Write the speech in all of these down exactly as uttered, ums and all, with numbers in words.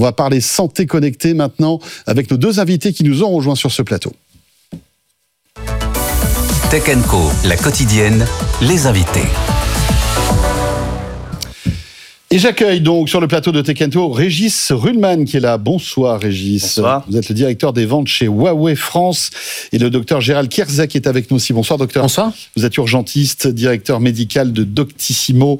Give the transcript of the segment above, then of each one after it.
va parler santé connectée maintenant avec nos deux invités qui nous ont rejoints sur ce plateau. Tech and Co, la quotidienne, les invités. Et j'accueille donc sur le plateau de Tech and Co Régis Rühlmann qui est là. Bonsoir Régis. Bonsoir. Vous êtes le directeur des ventes chez Huawei France et le docteur Gérald Kierzak qui est avec nous aussi. Bonsoir docteur. Bonsoir. Vous êtes urgentiste, directeur médical de Doctissimo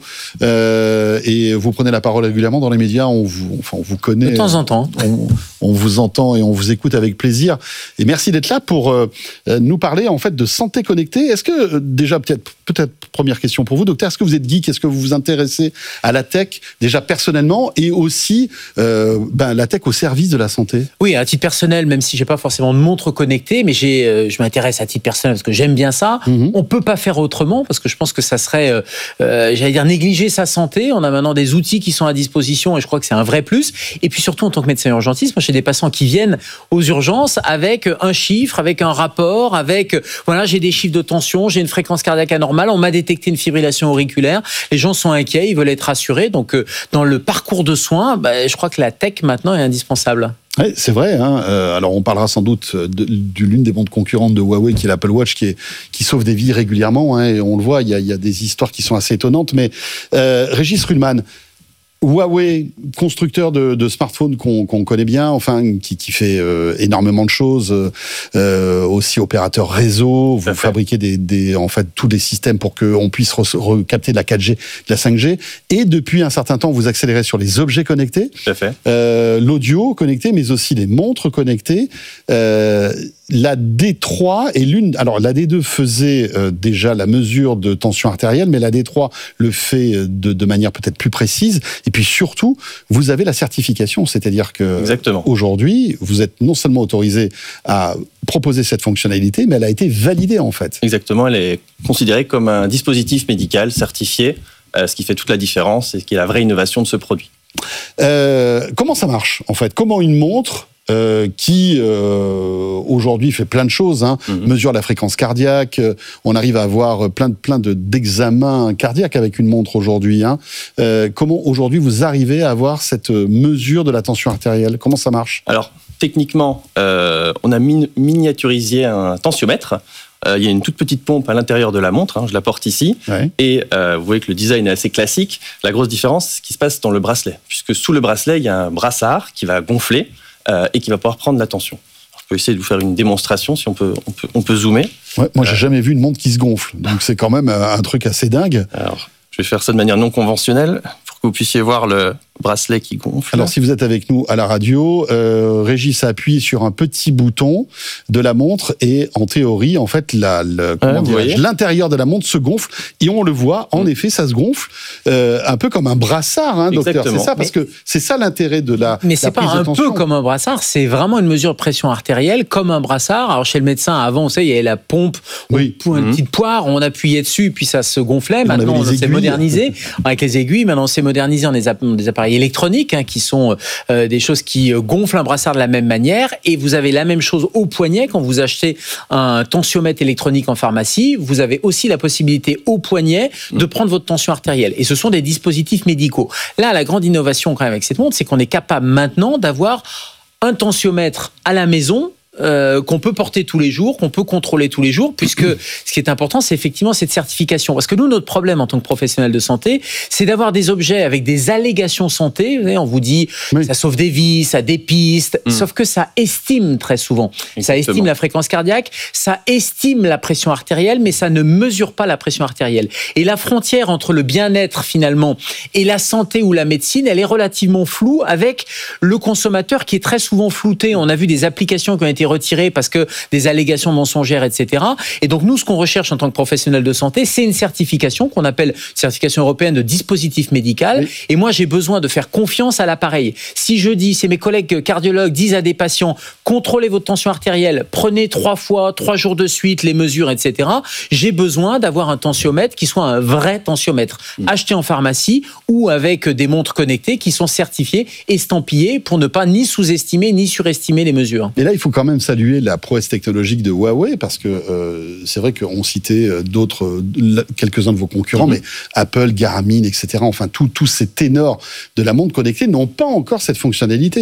euh, et vous prenez la parole régulièrement dans les médias. On vous, enfin, on vous connaît. De temps en temps. On, on vous entend et on vous écoute avec plaisir. Et merci d'être là pour euh, nous parler en fait de santé connectée. Est-ce que déjà peut-être, peut-être première question pour vous docteur, est-ce que vous êtes geek? Est-ce que vous vous intéressez à la tech déjà personnellement et aussi euh, ben, la tech au service de la santé? Oui, à titre personnel, même si j'ai pas forcément de montre connectée, mais j'ai, euh, je m'intéresse à titre personnel parce que j'aime bien ça. Mm-hmm. On peut pas faire autrement parce que je pense que ça serait, euh, euh, j'allais dire, négliger sa santé. On a maintenant des outils qui sont à disposition et je crois que c'est un vrai plus. Et puis surtout en tant que médecin urgentiste, moi j'ai des patients qui viennent aux urgences avec un chiffre, avec un rapport, avec voilà, j'ai des chiffres de tension, j'ai une fréquence cardiaque anormale, on m'a détecté une fibrillation auriculaire. Les gens sont inquiets, ils veulent être rassurés. Donc euh, dans le parcours de soins, bah, je crois que la tech maintenant est indispensable. Oui, c'est vrai. Hein. Euh, alors, on parlera sans doute de, de l'une des montres concurrentes de Huawei, qui est l'Apple Watch, qui, est, qui sauve des vies régulièrement. Hein, et on le voit, il y a, il y a des histoires qui sont assez étonnantes. Mais euh, Régis Rühlmann, Huawei, constructeur de, de smartphones qu'on, qu'on connaît bien, enfin qui, qui fait euh, énormément de choses, euh, aussi opérateur réseau. Vous fabriquez des, des, en fait tous les systèmes pour qu'on puisse recapter de la quatre G, de la cinq G. Et depuis un certain temps, vous accélérez sur les objets connectés, tout à fait. Euh, l'audio connecté, mais aussi les montres connectées. Euh, La D trois est l'une. Alors la D deux faisait euh, déjà la mesure de tension artérielle, mais la D trois le fait de, de manière peut-être plus précise. Et puis surtout, vous avez la certification, c'est-à-dire que Exactement. Aujourd'hui, vous êtes non seulement autorisé à proposer cette fonctionnalité, mais elle a été validée en fait. Exactement, elle est considérée comme un dispositif médical certifié, euh, ce qui fait toute la différence et ce qui est la vraie innovation de ce produit. Euh, comment ça marche en fait? Comment une montre Euh, qui euh, aujourd'hui fait plein de choses, hein, mm-hmm. mesure la fréquence cardiaque, euh, on arrive à avoir plein de plein de d'examens cardiaques avec une montre aujourd'hui. Hein. Euh, comment aujourd'hui vous arrivez à avoir cette mesure de la tension artérielle? Comment ça marche? Alors techniquement, euh, on a min- miniaturisé un tensiomètre. Euh, il y a une toute petite pompe à l'intérieur de la montre, hein, je la porte ici, ouais. et euh, vous voyez que le design est assez classique. La grosse différence, c'est ce qui se passe dans le bracelet, puisque sous le bracelet, il y a un brassard qui va gonfler euh, et qui va pouvoir prendre la tension. Alors, je peux essayer de vous faire une démonstration, si on peut, on peut, on peut zoomer. Ouais, moi, j'ai euh... jamais vu une montre qui se gonfle, donc c'est quand même un truc assez dingue. Alors, je vais faire ça de manière non conventionnelle, pour que vous puissiez voir le bracelet qui gonfle. Alors, si vous êtes avec nous à la radio, euh, Régis appuie sur un petit bouton de la montre et, en théorie, en fait, la, le, comment ouais, l'intérieur de la montre se gonfle et on le voit, en mmh. effet, ça se gonfle, euh, un peu comme un brassard, hein, docteur. C'est ça, parce mais, que c'est ça l'intérêt de la Mais c'est la pas prise un de tension. peu comme un brassard, c'est vraiment une mesure de pression artérielle, comme un brassard. Alors, chez le médecin, avant, on sait, il y avait la pompe, oui. pour une mmh. petite poire, on appuyait dessus, puis ça se gonflait. Et maintenant, on, on s'est modernisé avec les aiguilles. Maintenant, on s'est modernisé en des, des appareils électroniques, hein, qui sont euh, des choses qui gonflent un brassard de la même manière, et vous avez la même chose au poignet quand vous achetez un tensiomètre électronique en pharmacie. Vous avez aussi la possibilité au poignet de prendre votre tension artérielle, et ce sont des dispositifs médicaux. Là, la grande innovation quand même avec cette montre, c'est qu'on est capable maintenant d'avoir un tensiomètre à la maison, Euh, qu'on peut porter tous les jours, qu'on peut contrôler tous les jours, puisque ce qui est important, c'est effectivement cette certification. Parce que nous, notre problème en tant que professionnel de santé, c'est d'avoir des objets avec des allégations santé. Vous savez, on vous dit, oui. ça sauve des vies, ça dépiste, mmh. sauf que ça estime très souvent. Exactement. Ça estime la fréquence cardiaque, ça estime la pression artérielle, mais ça ne mesure pas la pression artérielle. Et la frontière entre le bien-être, finalement, et la santé ou la médecine, elle est relativement floue avec le consommateur qui est très souvent flouté. On a vu des applications qui ont été retirés parce que des allégations mensongères, et cetera. Et donc, nous, ce qu'on recherche en tant que professionnel de santé, c'est une certification qu'on appelle certification européenne de dispositif médical. Oui. Et moi, j'ai besoin de faire confiance à l'appareil. Si je dis, c'est mes collègues cardiologues disent à des patients, contrôlez votre tension artérielle, prenez trois fois, trois jours de suite les mesures, et cetera. J'ai besoin d'avoir un tensiomètre qui soit un vrai tensiomètre, mmh. acheté en pharmacie ou avec des montres connectées qui sont certifiées, estampillées pour ne pas ni sous-estimer ni surestimer les mesures. Et là, il faut quand même saluer la prouesse technologique de Huawei, parce que euh, c'est vrai qu'on citait d'autres, euh, quelques-uns de vos concurrents, mmh. mais Apple, Garmin, et cetera, enfin tous ces ténors de la montre connectée n'ont pas encore cette fonctionnalité.